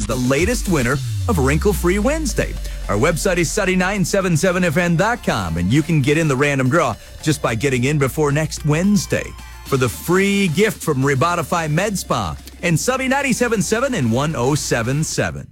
the latest winner of Wrinkle Free Wednesday. Our website is sunny977fn.com, and you can get in the random draw just by getting in before next Wednesday for the free gift from Rebotify Med Spa and Subby 97.7 and 107.7.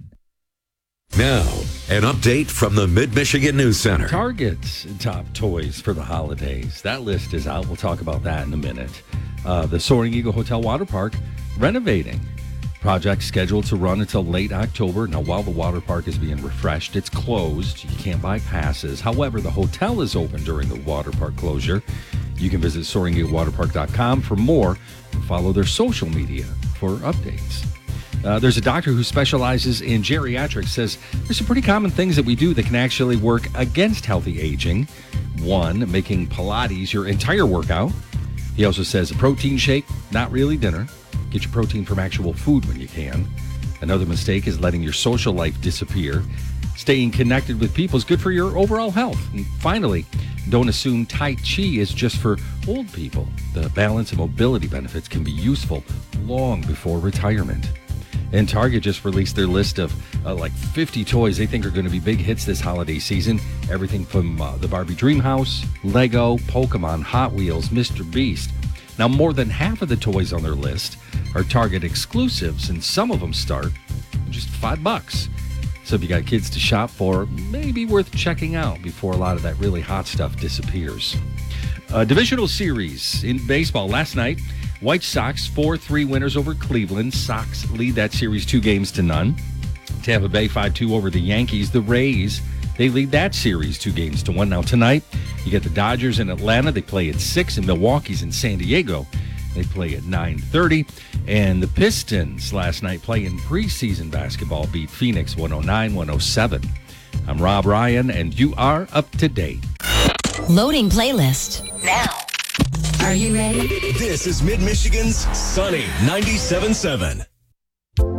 Now, an update from the Mid-Michigan News Center. Target's top toys for the holidays. That list is out. We'll talk about that in a minute. The Soaring Eagle Hotel Water Park renovating. Project scheduled to run until late October. Now, while the water park is being refreshed, it's closed. You can't buy passes. However, the hotel is open during the water park closure. You can visit SoaringEagleWaterPark.com for more and follow their social media for updates. There's a doctor who specializes in geriatrics, says there's some pretty common things that we do that can actually work against healthy aging. One, making Pilates your entire workout. He also says a protein shake, not really dinner. Get your protein from actual food when you can. Another mistake is letting your social life disappear. Staying connected with people is good for your overall health. And finally, don't assume Tai Chi is just for old people. The balance and mobility benefits can be useful long before retirement. And Target just released their list of 50 toys they think are going to be big hits this holiday season. Everything from the Barbie Dreamhouse, Lego, Pokemon, Hot Wheels, Mr. Beast. Now, more than half of the toys on their list are Target exclusives, and some of them start at just $5. So if you got kids to shop for, maybe worth checking out before a lot of that really hot stuff disappears. Divisional series in baseball last night. White Sox 4-3 winners over Cleveland. Sox lead that series 2-0. Tampa Bay 5-2 over the Yankees. The Rays, they lead that series 2-1. Now tonight, you get the Dodgers in Atlanta. They play at 6, and Milwaukee's in San Diego. They play at 9:30. And the Pistons last night playing preseason basketball beat Phoenix 109-107. I'm Rob Ryan, and you are up to date. Loading playlist now. Are you ready? This is Mid-Michigan's Sunny 97.7.